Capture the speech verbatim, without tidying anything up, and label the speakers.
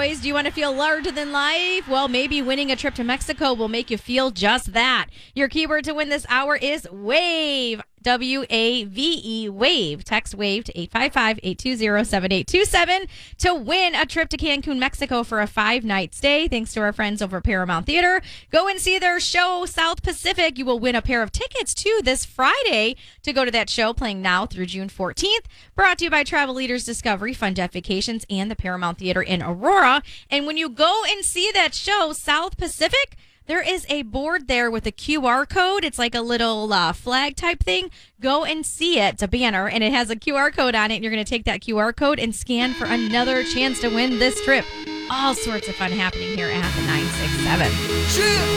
Speaker 1: boys. Do you want to feel larger than life? Well, maybe winning a trip to Mexico will make you feel just that. Your keyword to win this hour is WAVE. W A V E, WAVE. Text WAVE to eight five five, eight two zero, seven eight two seven to win a trip to Cancun, Mexico for a five-night stay. Thanks to our friends over at Paramount Theater. Go and see their show, South Pacific. You will win a pair of tickets, too, this Friday to go to that show, playing now through June fourteenth. Brought to you by Travel Leaders Discovery, Fun Jet Vacations, and the Paramount Theater in Aurora. And when you go and see that show, South Pacific, there is a board there with a Q R code. It's like a little uh, flag type thing. Go and see it. It's a banner, and it has a Q R code on it. And you're going to take that Q R code and scan for another chance to win this trip. All sorts of fun happening here at the nine six seven.